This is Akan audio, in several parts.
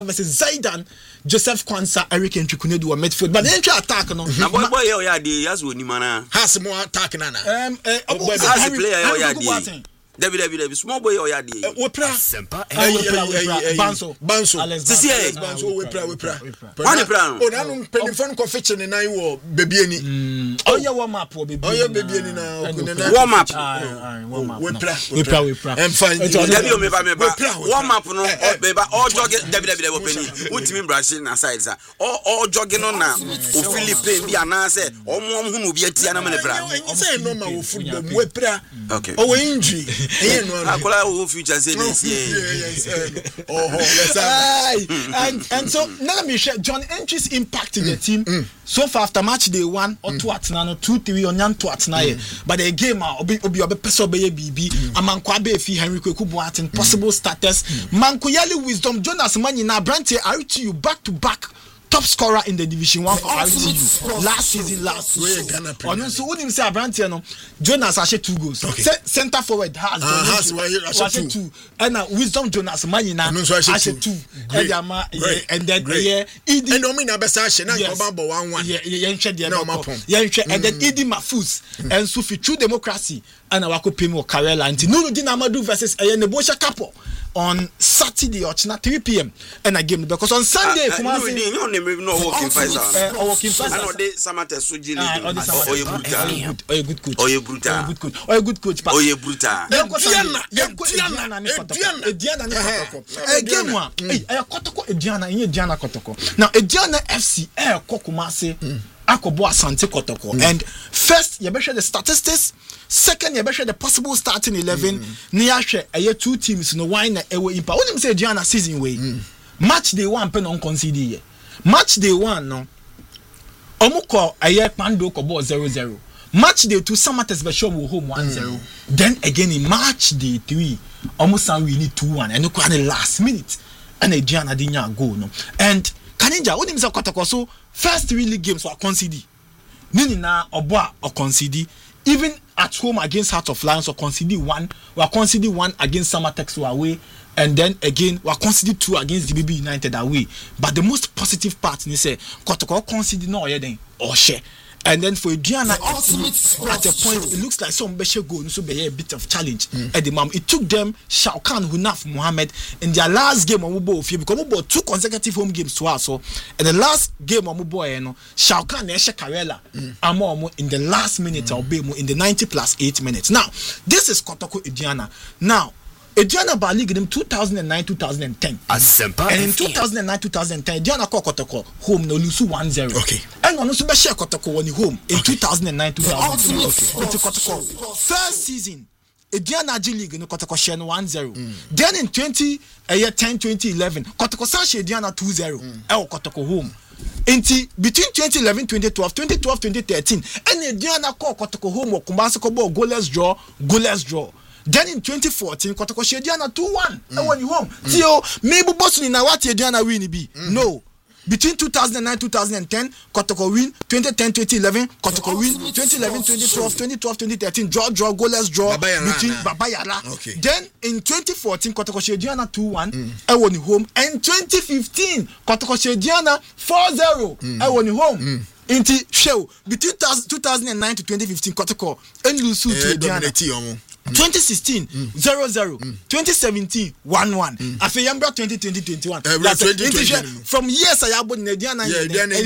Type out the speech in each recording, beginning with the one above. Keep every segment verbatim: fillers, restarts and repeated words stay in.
versus Zaidan, Joseph Kwanzaa, Eric Ntrikunedu or midfield. But the entry attack no. Na boy boy yo ya dey as we ni mana. Has more attack nana. Um uh, boy as a player yo ya dey. David David David small boy yo ya dey. We pra. Banso. Banso. Sisi eh. Banso we pra we pra. One pra. Oh na no penifon ko feature ne nan wo baby ani. Oh yeah warm up wo baby. Oh yeah baby ani na okunena. Warm up. Warm up. We pra. We pra we pra. Em fine. David o me ba me ba. Warm up no be ba all jogging David David David penny. Ultimate Brazil na side sa. All all jogging no na o Philippe bi anase omo omo hu bi atia na me bra. Say no ma wo football we pra. Okay. Oh injury. Eh no. Akola wo future say this year. Oh, and and so now me share John Entry's impact in the team so far after match day one or two at na two three on yan two at na but the game obi obi obi person be bibi amankwa be fi Henry Kweku Boateng possible starters Mankoyali Wisdom Jonas Manyina Brantie R T U back to back top scorer in the Division One for R T U last season last season. Oh no, so wouldn't say Brantie no Jonas actually two goals. Okay. Center forward has uh, has actually two. two. And uh, Wisdom Jonas Manyina actually two. And uh, and then yeah, Idi and Omina Besashe na Kobambo one one. Yeah, yeah, yeah, yeah, and then Idi Mafus and Sufi True Democracy and our Pimo Karela and Nurudin Amadou versus Ayenebosha Kapo on Saturday or three p.m. and a game because on Sunday uh, uh, no, no, no working fights uh, or working fights. I know they Samantha Suji or you brutal or you good coach or you brutal or you good coach or you good coach or you brutal Diana Diana Diana Diana game one eh Kotoko Diana in Diana Kotoko now Diana F C eh Kokumase Akobo Asante Kotoko and first you better the statistics. Second, you better the possible starting eleven. Niashe, a year two teams no wine ewe impact. What do you say, Diana season way? Match day one pen on concede. Match day one no. Omuko a year pando kobo zero zero. Match day two, Samates special will home one zero. Then again in match day three, almost we need two one. And look at the last minute, and a Diana dinya go no. And Kanija, what do you say, Kotoko? So first three league games were concede. Nini na oboa or concede. Even at home against Heart of Lions, we conceded one. We conceded one against Samatex away, and then again we conceded two against D B B United away. But the most positive part is say Kotoko conceded no then or share. And then for Diana, at a point, it looks like some special goal, so be a bit of challenge mm. at the moment. It took them Shao Khan, Hunaf, Mohammed in their last game on Mubo because Mubo two consecutive home games to us. So, and the last game on Mubo, you know, Shao Khan, Esha Karela, Amo in the last minute mm. or Bemo in the ninety plus eight minutes. Now, this is Kotoko Diana. Now, Ediana Ba League in two thousand nine two thousand ten. And in two thousand nine two thousand ten, Ediana called Kotoko home no lose one zero. Okay. And on also share Kotoko when home in okay. two thousand nine two thousand ten. Okay. Into Kotoko. First season, Ediana G League in Kotoko share one zero. Mm. Then in twenty a year ten twenty eleven, Kotoko Sashi Ediana two zero. Mm. El Kotoko home. Inti between twenty eleven twenty twelve twenty twelve twenty thirteen and Ediana called Kotoko home or Kumasi Kobo goalless draw goalless draw. Then in twenty fourteen, Kotoko Shediana two one. And when you home, Tio, maybe Boston in what Diana win be. No. Between two thousand nine two thousand ten, Kotoko win. twenty ten twenty eleven, Kotoko win. twenty eleven twenty twelve twenty twelve twenty thirteen, draw, draw, goalless draw. Between Babayara. Okay. Then in twenty fourteen, Kotoko Shediana two one. And when you home. And twenty fifteen, Kotoko Shediana four zero. And when you home. Inti show between two thousand nine to twenty fifteen, Kotoko and Lusu to Diana. twenty sixteen mm. zero zero mm. twenty seventeen one one mm. Afeyambra twenty twenty twenty-one uh, that's twenty twenty from years I abon Nediana yeah,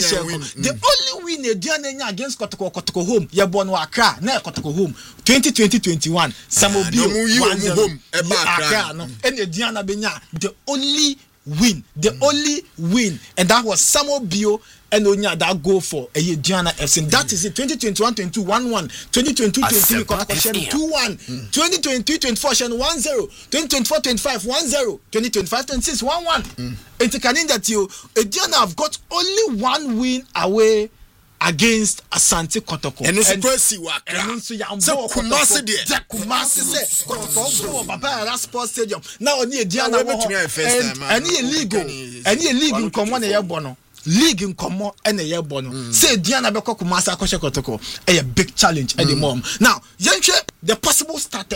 the only win Nediana against Kotoko Kotoko home ya bon wa Accra na Kotoko home twenty twenty twenty-one Samobio one zero Accra no and Nediana benya the only win the mm. only win and that was Samobio and Onya that go for a year Diana F C. That is it. twenty twenty-one twenty-two one one, twenty twenty-two twenty-three Kotoko two one, twenty twenty-three twenty-four one zero, twenty twenty-four twenty-five one zero, twenty twenty-five twenty-six one one. It's a canin that you Diana have got only one win away against Asante Kotoko. And it's pressy work. And so Kumasi there. Kumasi say Kotoko Baba Sports Stadium. Now only Diana and any legal, any legal come one year bono. League in common and a year bono. Say Diana Beko Kumasa Kotoko a big challenge at the moment. Now, Yankee, the possible status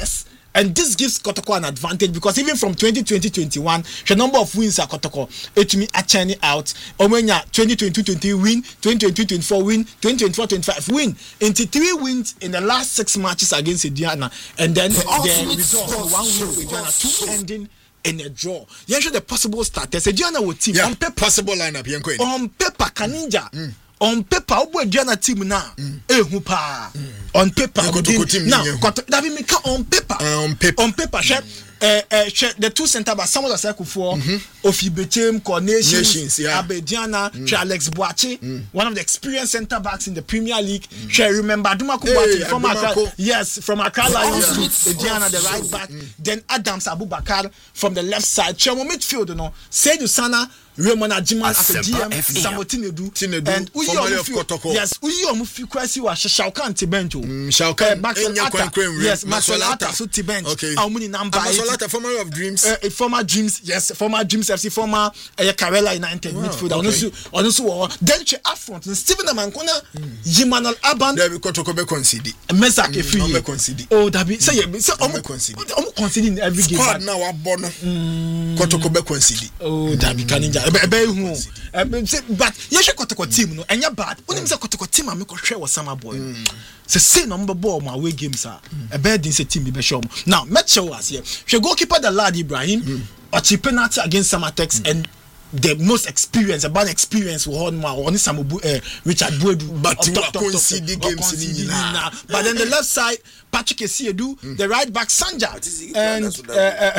And this gives Kotoko an advantage because even from twenty twenty to twenty-one, the number of wins at Kotoko, it to me are churning out. Omenya twenty twenty to twenty win, twenty twenty to twenty-four win, twenty twenty-four to twenty-five win. Into three wins in the last six matches against Indiana, and then the, the result one win for Indiana, two ending in a draw. You show the possible starters. Indiana will team yeah, on paper. Possible lineup. Yeah, on paper, Kaninja. Mm. On paper, obo Indiana team now. Eh, who pa? On paper, now. That we make on paper. Uh, on paper. On paper. Mm. Uh, uh, the two centre backs, some of the circle for Ofi Bechem, Nations, yeah. Abediana, mm. Alex Boache, mm. one of the experienced centre backs in the Premier League. Mm. She remember Dumaku hey, from Accra, yes, from Accra Lions to Ediana, the right back. Mm. Then Adams Abubakar from the left side. She midfield, you know. Seydou Sana, Raymond Ajiman as a G M, Samuel Tinedu, Tinedu, and Uyi Omufi. Yes, Uyi Omufi Kwesi wa Shaukan Tibenjo. Shaukan, Maxwell Atta. Yes, Maxwell Atta so Tibenjo. Okay. Aumuni Namba. Solata, former of Dreams. Uh, former Dreams, yes, former Dreams F C, former uh, Karela United wow, midfielder. Okay. Also, then she up front. Stephen Amankona, Jimanal Aban. There we Kotoko be concede. Mesak a free. No concede. Oh, that be say yeah. So I'm concede. I'm conceding every game. Squad now a bono. Kotoko be concede. Oh, that be Kaninja. Ebe hu. But you should Kotoko team no. And you bad. When you say Kotoko team, I make share with Sama boy. Say say number ball my away games are. Ebe din say team be show. Now, match show us here. She goalkeeper the lad Ibrahim mm. or cheap penalty against Samatex mm. and the most experience about experience we hold now on Samubu uh, Richard Boedu but you concede games now. But then the left side Patrick Esiedu, mm. the right back Sanja and uh, uh,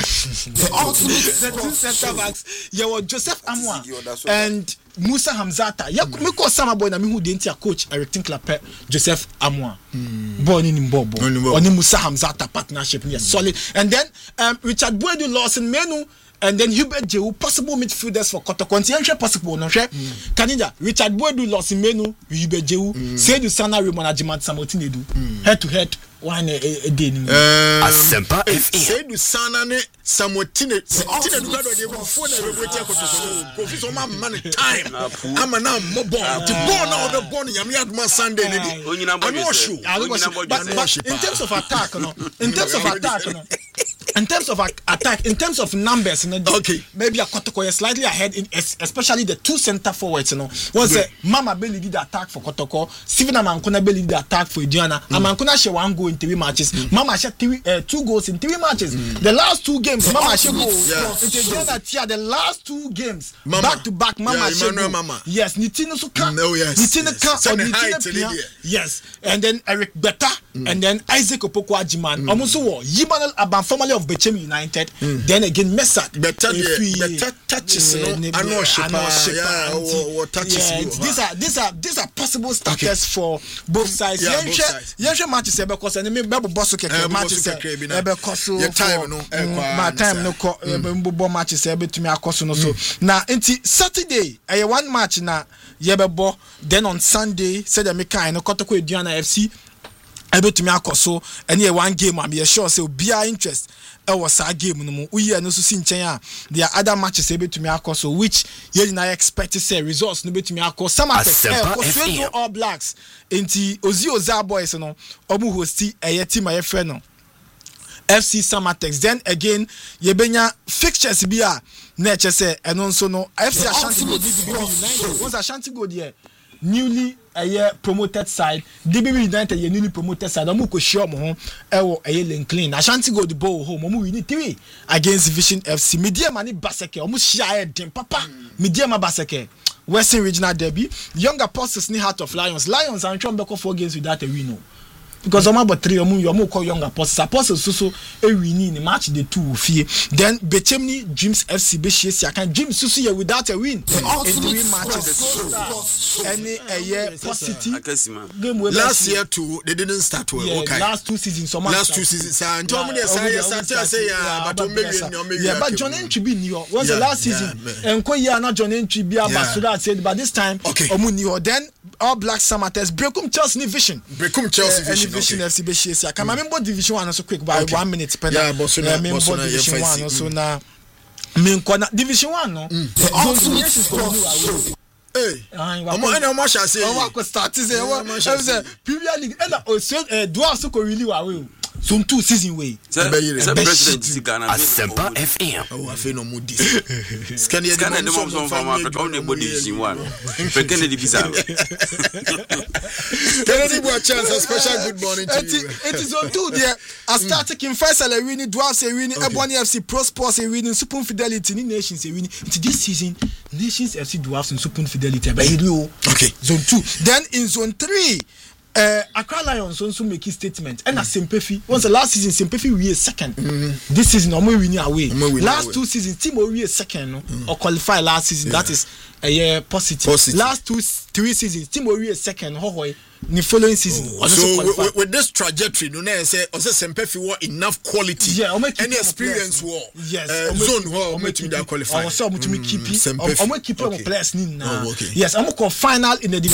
the two centre backs you were Joseph Amwa and Musa Hamzata. Ya me ko sama boy na me hu de ntia coach Eric Tinklaper Joseph Amwa. Mm. Born in Bobo. Oni Musa Hamzata partnership here solid. And then um, Richard Boedu Lawson Menu and then Hubert Jehu possible midfielders for Kotoko. Possible no share. Kanija Richard Boedu Lawson Menu Hubert Jehu Seydou Sana Raymond Ajiman Samuel Tinedu head to head one a, a day ni Asempa F M Seydou Sana ne Samuel Tinedu Tinedu gado de before na we wetia Kotoko Kofi so ma man time ama na mo born to born now the born yam yadma Sunday ni onyina show in terms of attack no in terms of attack no in terms of attack in terms of numbers you know, okay maybe a Kotoko is slightly ahead in especially the two center forwards you know once yeah. Mama Belly did the attack for Kotoko Stephen Amankona Belly did the attack for Indiana mm. Amankona she one goal in three matches mm. Mama she three uh, two goals in three matches mm. the last two games Mama she goal yeah. Indiana tia the last two games Mama. back to back Mama yeah, she goal Mama. yes Nitino so can no yes Nitino yes. can or Nitino yes and then Eric Beta mm. and then Isaac Opoko Ajiman mm. almost so Yimanal Aban formerly of Bechem United mm. then again Mesak better better touches no I know yeah what touches these are these are these are possible starters okay. for both sides yeah both sides yeah matches e be cause and me be boss keke matches e be cause so time no my time no ko e be mbo matches e be tumi akoso no so na enti Saturday e one match na ye be bo then on Sunday said the mekan no Kotoko Aduana F C ebetumi akoso ene e one game am ye sure say obia interest e was a game no mu uye no so si nchen a there are other matches ebetumi akoso which ye na expect to say results no betumi akoso some aspect All Blacks enti Ozi Oza boys no obu hosti eye team aye frɛ no F C Samatex then again ye benya fixtures bi a na eche say eno nso no F C Ashanti Gold D B B United once Ashanti Gold here newly a year promoted side D B B United ye newly promoted side omo ko share omo ho e wo eye Lincoln Ashanti Gold ball home omo win three against Vision F C media mani Baseke omo share dem papa media ma Baseke Western Regional Derby Young Apostles ni Heart of Lions Lions and try to four games without a win because omo about three omo you omo call Young Apostles Apostles so so e win in the match the two fie then Bechemni Dreams F C be share sia kan Dreams so so here without a win in three matches any a year positive game last year too they didn't start well yeah, okay last two seasons so last two seasons and to omo dey say say say yeah but omo me yeah but John Entry be new was the last season enko year na John Entry be ambassador said but this time omo new then All Black Samatex Brekum Chelsea Vision Brekum Chelsea Vision Vision F C be share sia can remember division one so quick by one minute pen yeah but so na division one so na me nko na division one no eh omo ene omo sha say omo ko start say omo say Premier League and o so do so ko really wa we zone two season way president Ghana Asempa F M. Oh, I feel no mood this. Scan the mom from Africa on the body in one. Kennedy Bisa. Kennedy boy chance a special good morning to you. It is on two there. I started in first a winning, Dwarfs a winning, Ebony F C Pro Sports a winning, Super Fidelity in Nations a winning. Into this season, Nations F C Dwarfs and Super Fidelity. Okay. Zone two. Then in zone three. Uh, Accra Lions also make a statement. And a Sempefi. Once the last season, Sempefi we a second. Mm-hmm. This season, I'm winning away. Winning last away. Two seasons, team we a second no? mm. or qualify last season. Yeah. That is a year positive. positive. Last two, three seasons, team we a second. Hohoy. The following season. Oh. So with, with this trajectory, you know, say also Sempefi were enough quality. Yeah, any experience war. Yes. Uh, zone war. I'm making that qualify. Also, I'm making keep it. I'm going to keep on players. Yes, I'm going to call final in the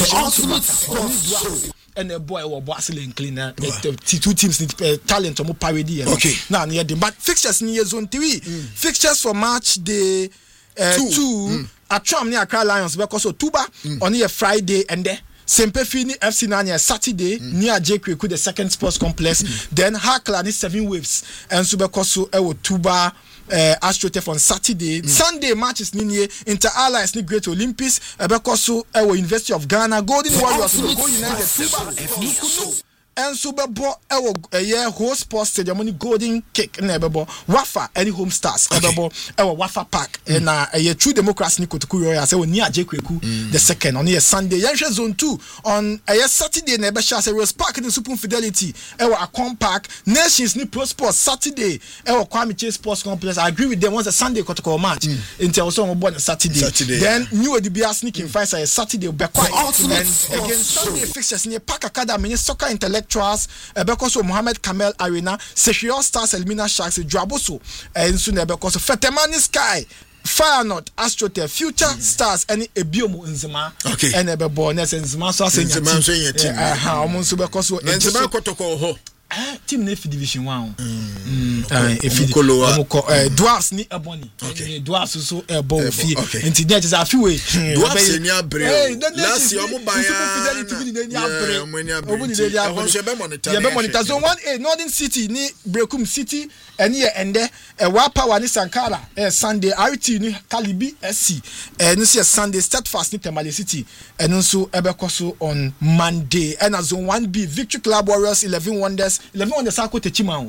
division. And a boy or Basel and cleaner, two teams need uh, talent or more parody. Okay. Now, near them, but fixtures near zone three, mm. fixtures for March day uh, two, two mm. at Tram near Accra Lions because of Tuba mm. on here Friday and there. Sempefini F C Nanya Saturday mm. near J K the second sports complex. Mm. Then Hakla ni seven waves and Subekoso Ewo Tuba. Uh, AstroTurf on Saturday, mm. Sunday matches ni Inter Allies ni Great Olympics, Ebekoso Ewo University of Ghana, Golden Warriors will go United Tuba. And Subebo Ewo Eye host sports stadium ni Golden Cake na Ebebo Wafa any home stars Ebebo Ewo Wafa Park na Eye True Democracy ni Kotoku Royals Ewo ni Ajekweku the second on here Sunday Yanshe zone two on Eye Saturday na Ebesha se Rose Park ni Super Fidelity Ewo Akon Park Nations ni Pro Sports Saturday Ewo Kwame Chase Sports Complex. I agree with them once a Sunday Kotoko match until also on born Saturday. Saturday then New Odibia sneaking fight say Saturday be quiet and again Sunday fixtures ni Park Academy ni Soccer Intellect Trust, Ebekoso Mohammed Kamel Arena, Sechio Stars Elmina Sharks, Dwaboso, and soon Ebekoso Fetemani Sky, Fire Not, AstroTurf, Future mm. Stars, and Ebiomo Nzima, okay, and Ebebo Nzima, so I say Nzima, aha, omonso Bekoso, Nzima Kotoko ho. Ah, team nefi division one. Mm. Uh, if you uh, Dwarfs ni Ebony. Okay. Dwarfs so Ebo fi. Enti there is a few way. Dwarfs ni abre. Last year mo buy. Yeah, mo ni abre. Omo ni dey abre. Onse be monitor. Yeah, be monitor. So one A Northern City ni Brekum City eni e ende e wa power ni Sankara. Eh Sunday R T ni Kalibi S C. Eh no see Sunday Steadfast ni Tamale City. And also Ebekoso on Monday. And as zone one B Victory Club Warriors eleven Wonders eleven on the Sako Techima.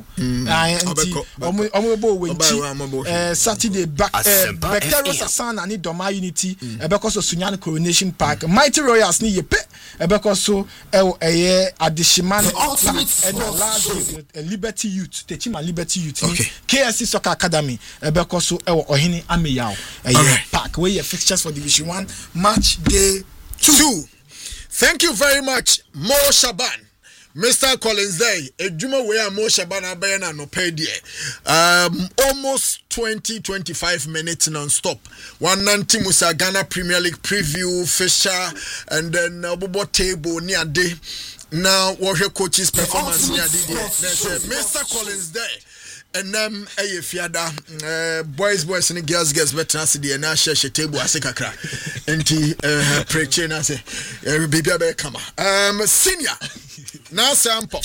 Uh, Saturday back Becteros Asana ni Doma Unity Ebekoso Sunyani Coronation Park Mighty Royals ni Yepe Ebekoso eh Adishimani and last Liberty Youth Techima Liberty Youth K S C Soccer Academy Ebekoso Ewo Ohini Ameyao Park where your fixtures for Division one match day two. Thank you very much, Mo Shaban. Mister Collins Day, a Juma where Mo Shaban Abayana no pay Um almost twenty to twenty-five minutes non-stop. One ninety Musa Ghana Premier League preview, Fisher, and then Obobo table near day. Now what your coach's performance near the Mister Collins Day. And um eh fiada uh, boys boys and girls girls better see the na share table asekakra enti uh, preach na say baby abe kama um senior na sample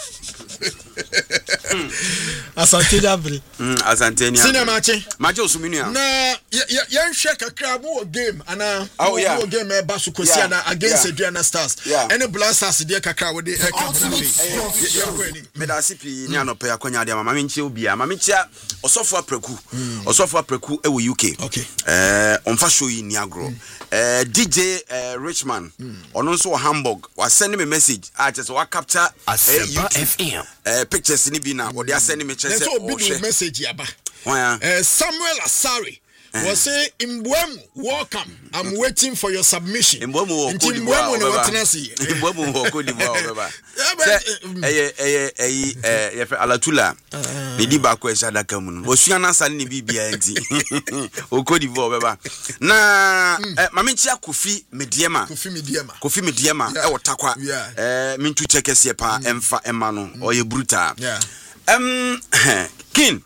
asante jabri mm asante ni senior mache mache osuminu ya na yan share kakra mo game ana oh yeah mo game e basu kosi ana against Adriana Stars any blasters dey kakra we dey come me da sipi ni anope akonya dia mama menche bia mama chia osofo apreku osofo apreku e wo U K eh onfa show yi ni agro eh D J eh, Richman ono nso wo Hamburg wa send me message a che so wa capture Asempa F M eh pictures ni bi na wo dey send me che se o bi message yaba wa eh Samuel Asari was say Mbwemu welcome I'm waiting for your submission Mbwemu Mbwemu no watenasi Mbwemu wo ko di bo baba eh eh eh eh ye fe alatula ni di ba ko e sadaka mu no osua na sane ni bibia enti o ko di bo baba na mame chia Kofi Mediema Kofi Mediema Kofi Mediema e wotakwa eh mintu chekese pa emfa ema no o ye brutal em kin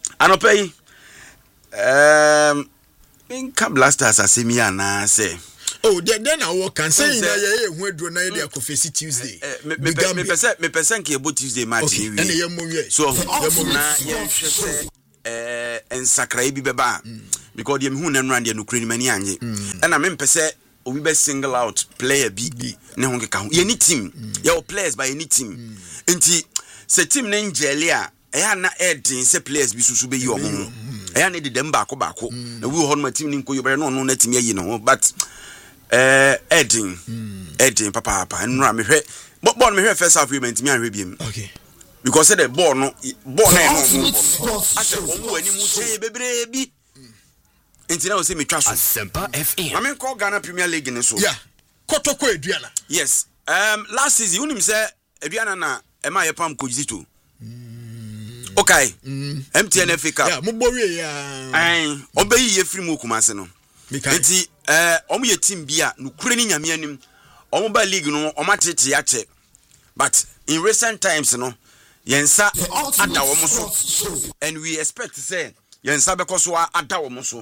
anopei Um, in Blasters asemia na say Oh, then then I work can say na ye hu aduro na ye dey akofesi Tuesday. Me me pese me pese nke ebo Tuesday match ni wi. And ye mo wi. So na ye hwese eh ensakra bi beba because ye me hu na nran de no kure ni mani anye. And na me pese obi be single out player bi ne ho nkeka ho. Ye ni team. Ye o players by any team. Enti se team na njele a eya na edin se players bi susu be yi omo. Eya na de dem ba ko ba ko. Na wi ho no team ni nkoyo bere no no na team ye yi no but eh edin edin papa papa nra me hwe ball me hwe first half event me anhwe biem. Okay. Because the ball no ball na no ase omu ani mu che bebre bi enti na o se me twa so Asempa F M. I mean call Ghana Premier League ni so. Yeah. Kotoko Aduana. Yes. Um last season unim say Aduana na e ma ye pam Kojito. Okay. M T N F A Cup. Yeah, mo bo we ya. Ai, obeyi ye free mu Kumase no. Enti eh omu ye team bia no kure ni nyame anim. Omu ba league no omatete ya che. But in recent times no yensa ada wo so and we expect to say yensa beko so ada wo so.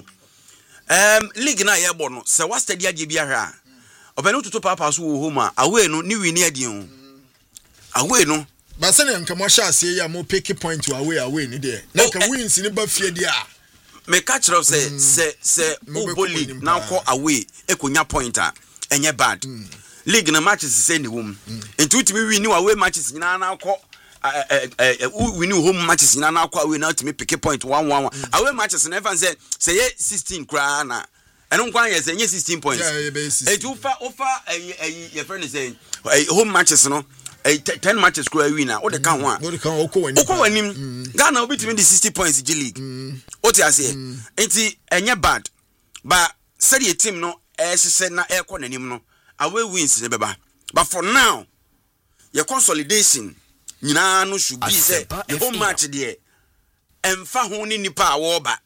Um league na ye bo no se wa study age bia hwa. Obenu tutu papa so wo home away no ni wi ni ade o. Away no but say nka mo sha ase ya mo pick point away away ni there. Na ka wins ni ba fie dia. Me catch up say say say Obo league now call away ekonya point a enye bad league na matches say ni wom into ultimate win away matches nyina na call eh win home matches nyina na call away na ultimate pick point one one away matches na even say say sixteen kra na eno nkwan ye say sixteen points it ufa ufa eh your friend is saying home matches no ten matches kra win na o de kan ho a o de kan o ko wani o ko wani Ghana obitimi the sixty points G League o ti ase enti enye bad but said the team no eh se na e ko nanim no away wins ne beba but for now your consolidation nyina no should be say the home match there emfa ho ni nipa awo ba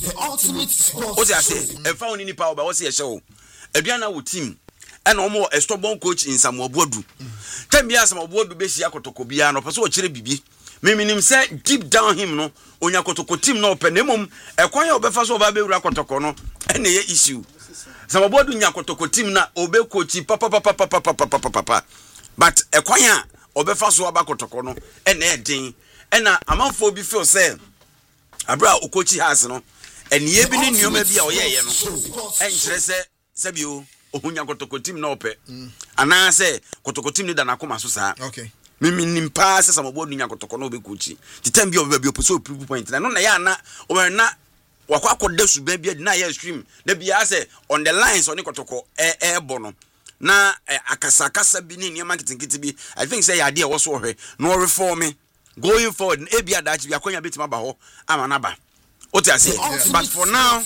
o ti ase emfa ho ni nipa awo ba wo se ye hye Aduana wo team and omo a stubborn coach in Samuel Boadu. Ten bia Samuel Boadu be sia kotoko bia no pese o kire bibi. Me minim say deep down him no onya kotoko team no pe nemom e kwan ya obefa so oba be wura kotoko no ene ye issue. Samuel Boadu nya kotoko team na obe coach papa papa papa papa papa but e kwan ya obefa so oba kotoko no ene e den ena amanfo bi feel say abra o coach has no ene ye bi ni nyoma bia o ye ye no enkyere se sabio ohunya kotoko team na ope ana se kotoko team ni da na koma so saa okay mimi nimpa se Samuel Boadu nya kotoko na obekuchi ti time bi oba bi opo so proof point na no na ya na o na wakwa akoda suba bia na ya stream na bia se on the lines on kotoko e e bono na akasa akasa bi ni niam kitinkiti bi I think say ya de wo so hwe no reform going forward e bia da chi bia kwanya betima ba ho ama na ba o ti ase but for now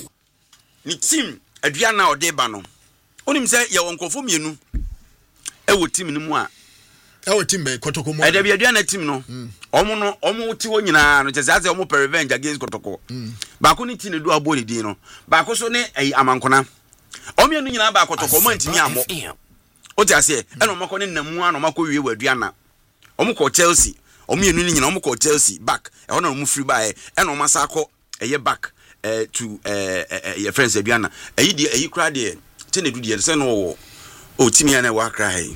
ni team Aduana Odeba no onim say ye won kofo mienu e wo team ni mu a e wo team be kotoko mu e da bia Aduana team no omo no omo ti wo nyina no chese ase omo per revenge against kotoko ba ko ni team ne do abodi din no ba ko so ne ai amankona omo mienu nyina ba kotoko omo antimi amo o ti ase e no mako ne namu a no mako wie wa Aduana omo ko Chelsea omo mienu ni nyina omo ko Chelsea back e ho na omo free by e no masa ko eye back uh, to uh, uh, your friends Aduana ayi de ayi kra de tene du de se no o timi ya na wa kra hai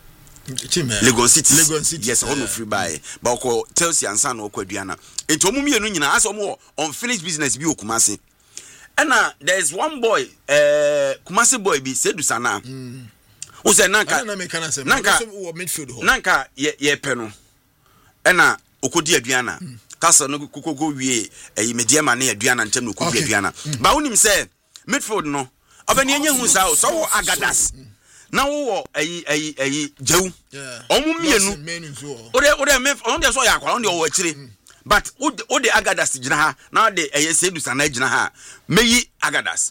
Lagos City Lagos City yes on free buy but ko Chelsea ansa na ko Aduana enti omu mienu nyina asa omu unfinished business bi okumase and there is one boy uh, Kumasi boy bi Sedu Sana mm. o se nanka nanka midfield ho nanka ye ye pe no ena okodi Aduana mm. kasa no kokogo wie e mediema na Aduana ntem no okodi Aduana mm. ba unim se midfield no obani enye hu sa so wo Agadas mm. na wo ayi ayi ayi jewu omu mienu ode ode me on dey so ya kwa on dey wo akire but o de Agadas gina ha na de eye Sedu Sana gina ha meyi Agadas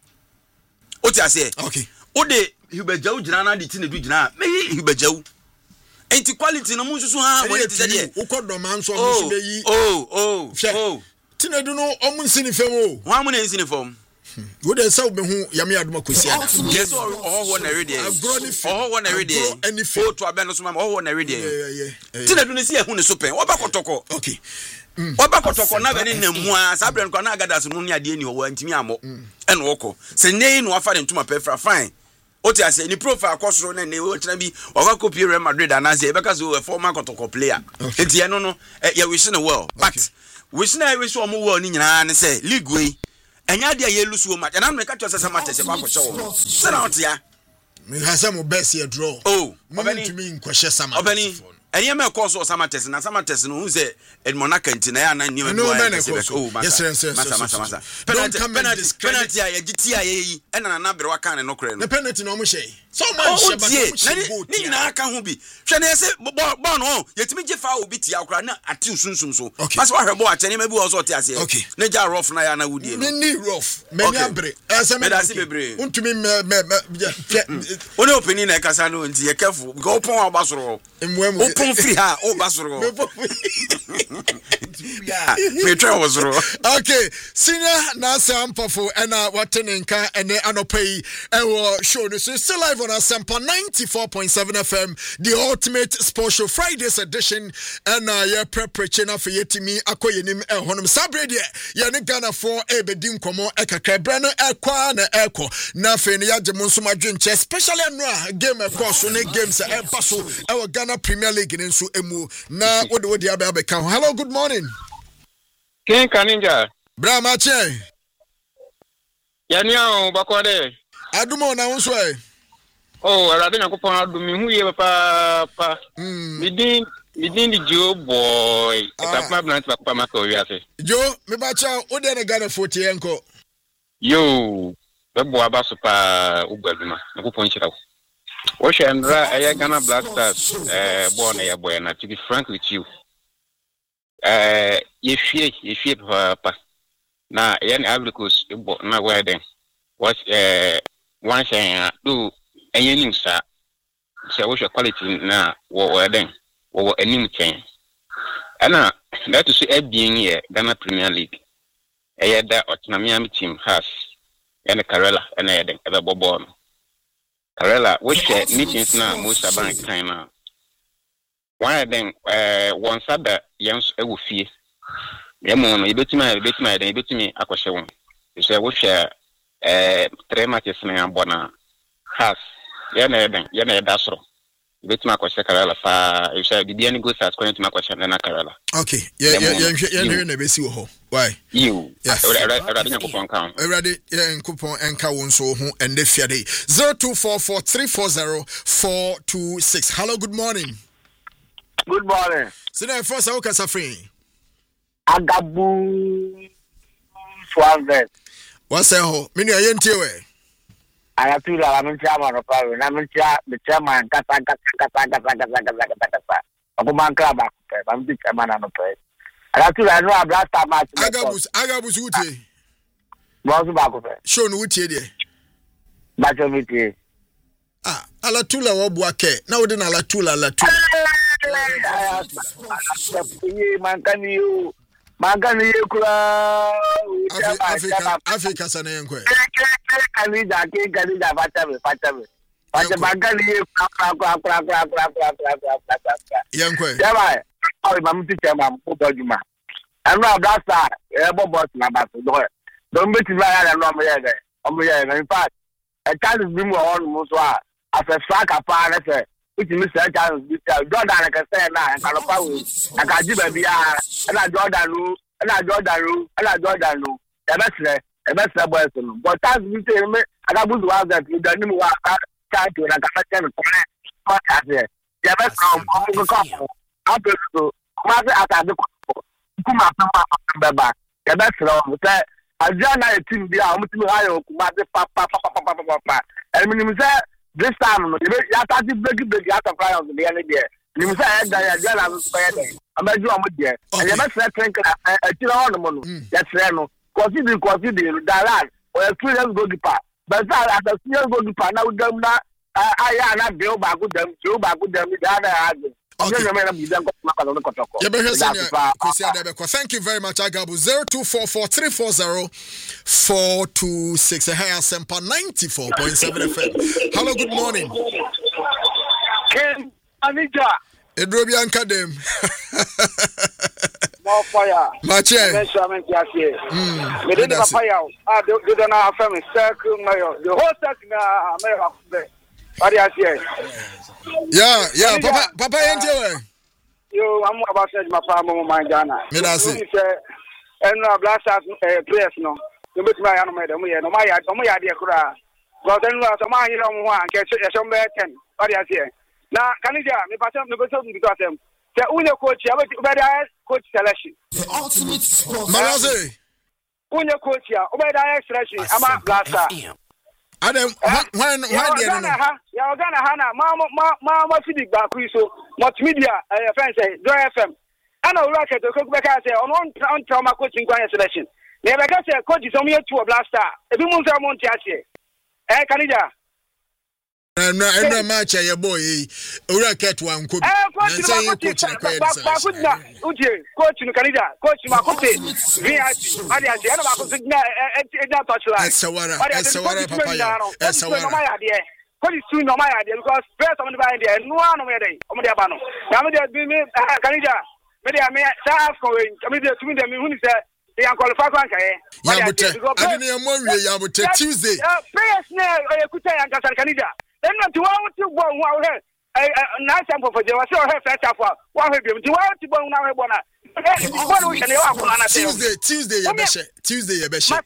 o ti ase okay o de Hubejawu gina na de tinedu gina ha meyi Hubejawu enti quality no munsusu ha woni ti se de ukodo man so munsu meyi oh oh oh tinedu no omu nsini fam o wa mu na nsini fam wo de sa obehu yame aduma kosia yes oh ho na ready oh ho na ready oh to abeno so ma oh ho na ready tinedu ne si ehu ne so pen wo ba kotoko okay oba kotoko na be ne namu a sabre nko na Agadas no ne ade ni ho wa ntimi amo ene woko se nei no afa de ntuma pefra fine Oti ase ni profile akosoro na ne wo tena bi oga copy Real Madrid and say e beka so a former Kotoko player. Enti eno no ya wish na well. But wish na wish o mo well ni nyina ne say league we enya dia ye lose wo match. Na no ka cho say match se kwa ko show. Se na otia. Me hasa mo best ye draw. Oh, obani to me nkwahye sama. Obani enya me cause o sama test na sama test no hu say Edmond Akanti na ya na ni me no man oh masa yes yes masa masa masa penalty penalty penalty ya giti ya yi ena na na bere wa kan no kure no the penalty no mo shey so man she ba no ni na aka ho bi hwe na say ball no yetimi je fa obi ti akura na ati sunsun so masa wa hwe ball atene ma bi wo so te ase na ja rough na ya na wudie no ni rough me ni abre ese me da si bebre untumi me me oni opini na kasa no nti ye careful because opon wa basoro emwemu opon free ha o basoro me try was wrong. Okay, senior Nasa Ampafo and uh Watenenka and the Anopai our show. So still live on Asampa ninety-four point seven F M, the ultimate sports show Fridays edition. And uh yeah preparation for yetimi akoyenim e honum sabrede ya ne Ghana for e bedim komo e kakra brano e kwa na e ko na fe ne yagye monso madwenche especially no game e course ne games e paso e Ghana Premier League nso emu na wode wode abeka. Hello, good morning. King Kaninja. Brahma che. Yania bakode. Adumo na unso e. Oh, ala de nakopon adumi hu ye papa pa. Mm. Midin midin di Jo boy. E papa na ti papa maka wi ase. Jo, me ba cha o de na Ghana forty enko. Yo, be bo abaso pa ugbaduma. Nakopon chira. Wo hwe ndra e Ghana Black Stars eh bo na ye boy na to be frank with you. Eh ye fie ye fie papa na yan Africos bo na weden what eh one say do enye nim sa say wo quality na wo weden wo anim chen ana that to say e bien here Ghana Premier League eh da autonomy team has yan Karela na eden e be bobo no Karela wo share meetings na most bank kind na one then eh one sada yams e wo fie yemo no yebetuma yebetuma den yebetumi akwhye won so wo hwe eh three matches na abona has ye na eden ye na eda soro yebetuma akwhye Karela fa you say bibia ni go start going to akwhye na Karela. Okay ye ye ye ye na besi wo ho why you already nkopon kan already ye nkopon enka won so ho ende fiade zero two four four three four zero four two six. Hello, good morning. Good morning. Sina first I okay safri. Agabu Swanvet. What's that ho? Mini ayentie we. Ayatula la mincha maro pa we. Na mincha the chairman kasa kasa kasa kasa kasa kasa kasa. Ako man club ako. Ba mincha chairman ano pa. Ayatula no ablasta match. Agabus Agabus utie. Bosu ba ko pe. Show no utie de. Ba cho mitie. Ah, alatula wo buake. Na wode na alatula alatula. Mankani you Mankani you kula Africa Africa sana yenkwe Kanida ke kanida fatabe fatabe fatabe Mankani you kra kra kra kra kra kra kra kra yenkwe yaba o mamuti chema mpo juma anu ablasta e bobo na baso do do mbeti ba ya na mo ye omo ye in fact a child is being on mo so a as a striker pa na say which means that Jordan like I say na and Kalopa we akaji baby ah na Jordan lu na Jordan lu na Jordan lu e betre e betre boys no but as we say me agabuzu was that you don't know what start to na ka say no come as e e betre on go come after so come as atade kuma pamba baba e betre on say ajana e team dia o mutimi hayo kuma de pa pa pa pa pa pa e minimum say this time no you have to break break out of fire on the end there you say that you are not paying am I do am there and you must think a tira on no that's no consider consider that or a three years go keeper but that as a years go keeper now them na I na bill back with them two back with them the other has thank you very much, Agabu. zero two four four three four zero four two six. Hey, Asempa ninety-four point seven F M. Hello, good morning. Ken Anija. Edrobian Kadem. more fire. Mache. Measurement here. Mm. Me didn't fire. Ah, they don't have family circle mayor. The whole circle na mayor. What do you say? Yeah, yeah, papa, papa, enjoy. Yo, I'm about to say my farm, my Ghana. Me that's it. And no blast out players no. You bet my animal. No, my, no, my idea, cry. But then, some man, you don't want to get some better ten. What do you say? Now, Canada, me pass up, me pass up because them. The Uno coach, I better coach selection. The ultimate sport. Malazi. Uno coach, I better selection. I'm a blaster. Adam, when when they are Ghana, ya Ghana Hana, mama, mama, Philip Bakuiso, multimedia, uh, friends say, Joy F M. I know Rocket, the cook back say, on on trauma coaching selection. Never can say, coach is only to a blaster. If you move on Montiache, eh, Canada. No, no match your boy. Rocket one could say coach coach in Canada, coach Makote, V I P, Adias, and touchline. Sawara, Sawara, Papa, Sawara. What is soon on my idea because first I'm the idea, no one over there, on the Abano. Now, they me Canada, maybe I may start going, I mean, to me, the moon is that they are qualified. I didn't know you would take Tuesday. Prayers now, I could say, and Canada. Then not to want to go wow here. A nice sample for you. I saw her fetch up. One of you. Do I to go now? Tuesday, Tuesday, Tuesday,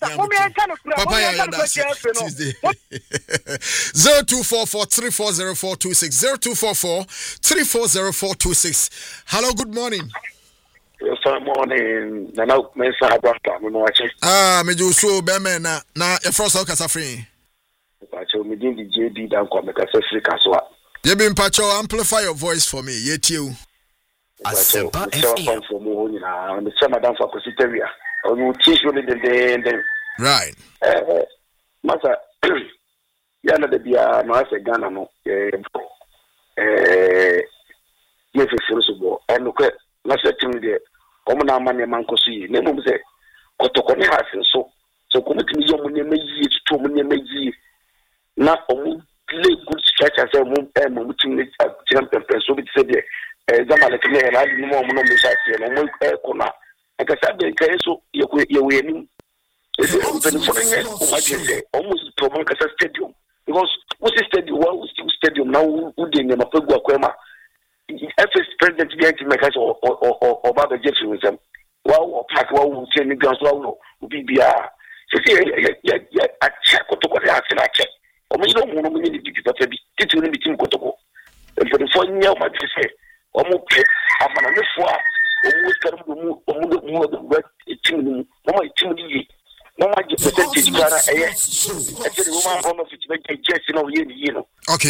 Tuesday. Zero two four four three four zero four two six zero two four four three four zero four two six. Hello, good morning. Yes, good morning. Nana, Mensa Abraham. We know what you. Ah, me do so be me na na e frost o kasa free. Pacho me din di J B dan kwa me kasa free kaso. You been Pacho amplify your voice for me. Yet you. Asempa F M. For me na me say madam for Cositeria. Onu teach you the the right. Eh, masa ya na de bia no ase Ghana no. Eh eh me fi furu so bo. Enu kwe na se timi de omo na amane man koso yi. Na mo se kotoko ne hasen so. So komiti yo mo ne meyi to mo ne meyi. Na omu play good structure say omu eh mo timi champion so bi se de eh zama le timi na ni mo mo no mo sa tie no mo eh kona. Eka sa de ka eso ye ye we ni. It's open for me. Almost promote a stadium because what's the stadium? What was the stadium now? Who did the Mapagua Kwema? F S president behind the Macas or or or or Baba Jackson with them. Wow, Park, wow, Jenny Guns, wow, B B R. So, yeah, yeah, I check what to go there. I check. Or we don't want to be but a bit to be team Kotoko. And for the four year, what you say, almost I'm on a four. Almost kind of move more than what it's team. More team. No one get percentage cara eh actually woman from of it make just you know you know okay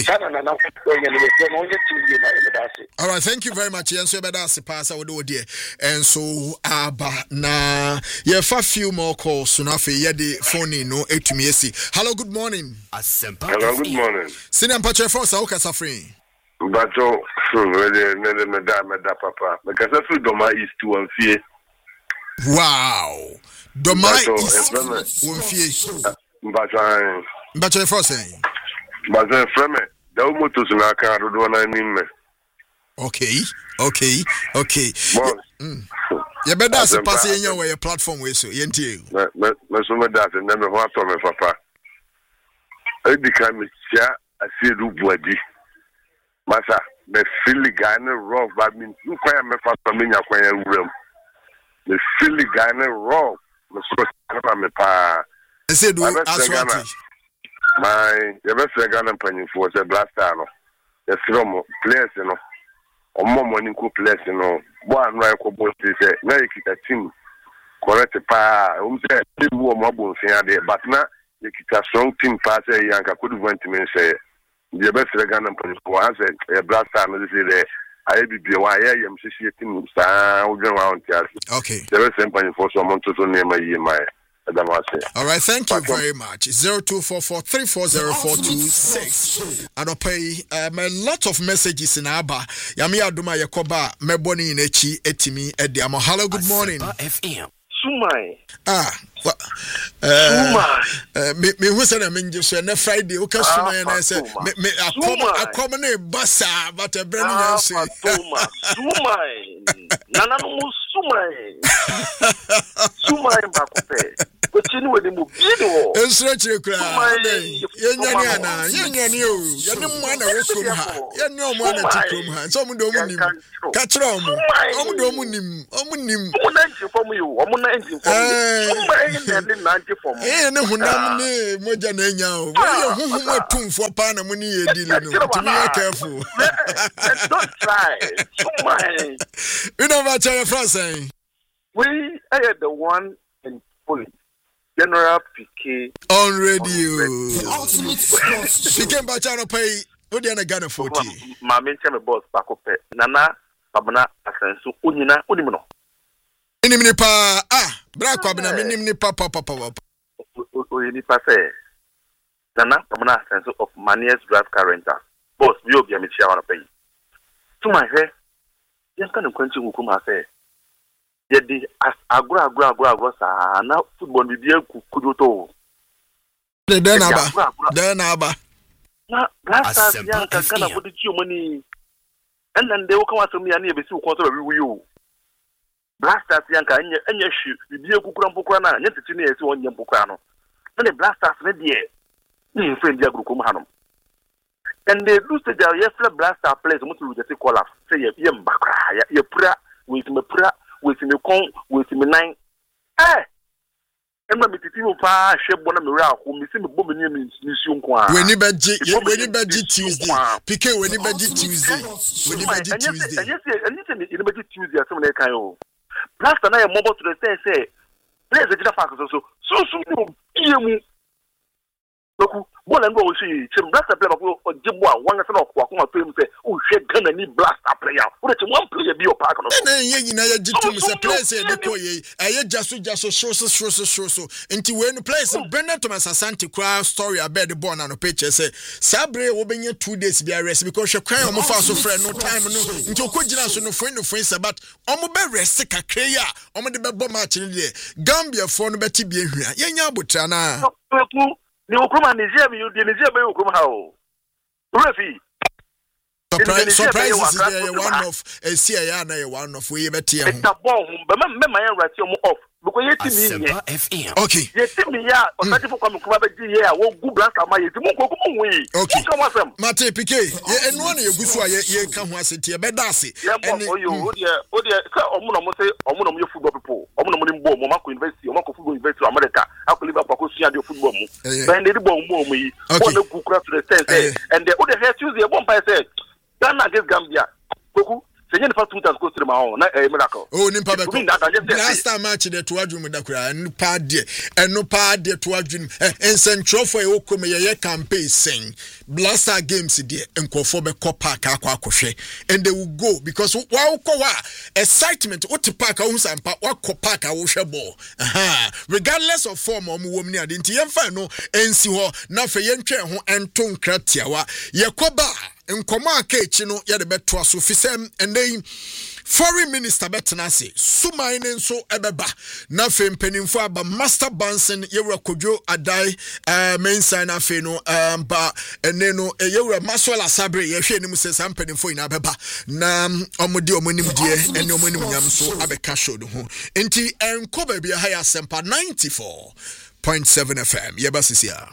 all right, thank you very much. Yes, so better as pass our do dear and so aba na yeah for few more calls so now for yeah the phone no etumi esi. Hello, good morning. Asempa. Hello, good morning. Senior Patrick for so ka safrin Bato so me me me da me da papa because I feel doma is to one fear. Wow. Doma is one fear. Bato Bato for saying Bato frame the motos na ka do na ni me. Okay, okay, okay. Mm. You better as pass in your platform way so yenti. Me me so me that and me ho ato me papa. I become sia asiru buadi. Masa me feel guy na rough but me nkwa me fa so me nya kwan ya wuram. Me feel guy na rough. Me so na me pa. I said do aswati. My you best Ghana panyin for say blaster no. The from players no. Omo money ko players no. Bo anu ai ko bo say na ikita team correct pa. Um say dey wo mo bo nsia dey but na ikita strong team pa say yanka could want me say the best Ghana panyin for say a blaster no say there I be be why I am see team sa o gan wa on tia. Okay. The best panyin for so mo to to name yi my. All right, thank you very much. Zero two four four three four zero four two six. I don't pay um, a lot of messages in Abba. Yami Aduma Yakoba, Meboni in Echi, Etimi, Ediamo. Hello, good morning. F M. Sumai. Ah, what? Uh, me, me, who said I mean, just on a Friday, okay, Sumai, and I said, me, me, a common, a common name, Bassa, but a brand new say. Sumai. Nana, Sumai. Sumai Bakupe. But you know the movie. It's such a crowd. Yanyana, Yanyanio, Yanamana Rokum, Yanomana Tikum, some dominim, Catrom, Omudomunim, Omunim, Omunanti from you, Omunanti from you, ninety from me. Eh, no, Munamne, Mojanenya, who are two for Panamuni, dealing, careful. Don't try. Sumai. You know what I'm saying? We are the one in police. General P K on radio. P K Bachano pay. What do you Ghana forty? My main time boss Pakope. Nana Babana Asensu Unina Unimono. Inimini pa ah. Brako abina minimini pa pa pa pa pa. Uyini pa say. Nana Babana Asensu of Manias Drive Car Rental. Boss, you be a michia wana pay. To my hair. Yes, can you continue ukuma say? Yedi agro agro agro agro sa na football bi bia kukudoto de de na ba de na ba na blasta bia kan kana bodi chi omani ennan de wo kan wasem ya na ebesi wo kon so ba wi yo blasta bia kan anya anya hwi bi bia kukura mpokura na nya titi na esi onye mpokura no na the blasters ne de ni friend dia group ko hanom and they lose the yes blaster players mo to just call up say ye ye mbakra ye pura with me pura with me con with me nine eh emma me titi mo pa hwe bona me ra ko me se me bo me ni me nsu nko a we ni beji we ni beji Tuesday P K we ni beji Tuesday we ni beji Tuesday and yes and yes ni beji Tuesday asem na kan yo blaster na ye mobo to the say say players e jira fa so so so so no iemu loku bola ngo osi chim blaster player ko ojibo a wan se na ko akoma to em say o hwe Ghana ni blaster player o de one player bi o park no na ye nyina ye jitum se players e de ko ye aye jaso jaso shoso shoso shoso nti we no players Brendan Thomas Asante kwa story about the ball na no picture say sabre wo benye two days bi rest because hwe kwan o mo fa so frɛ no time no nti okogina so no fo no fo say but o mo be rest kakra ya o mo de be bɔ match ni de Gambia fo no beti bi ehua ye nya abotra na ni ukruma Nigeria mi udi Nigeria be ukruma hao refi surprise surprise is there one of a C I A na one of we beti e ta ball be me me yan rati omo off because yeti mi nye okay yeti mi ya o thirty four come kuma be di here wo gu blaster ma yeti mu ko ko mu wi okay come asem Mate P K ye enu na yegusu a ye ka ho aseti e be da ase eni oyo o de o de ka omo no mo say omo no mo ye football people omo no mo ni mbo mo ma ko university omo ko football university America akoli ba ko suya de football mu ben de bo mo mo yi o na gu kura to the sense and the o de here Tuesday e bon pa say Ghana against Gambia koku senye nipa two times go to my own na a miracle oh nimpa be ko last time match de to adwum da kura nipa de eno pa de to adwum ensentro for e okome ye campaign sen blaster games de enkofo be ko park akwa akohwe and they will go because wa ko wa excitement what park a unsampa wa ko park a wo hwe ball aha regardless of form o mo ni ade nti yemfa no ensi ho na fe yentwe ho ento nkratiawa ye ko ba nkomo akechi no ye de beto aso fisem and then foreign minister betenase sumai nso ebeba na fe mpanimfo aba master bansen yewura kodwo adai eh mensan na fe no ba ene no yewura masola sabre ye hwe nim se sam mpanimfo ina beba na omodi omonim die ene omonim nyam so abeka show do ho enti enko ba bia ha ya sempa ninety-four point seven F M yeba sisia.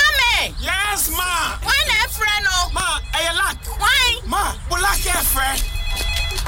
Yes, ma. Why not friend? Ma, I lack. Why? Ma, we lack a friend.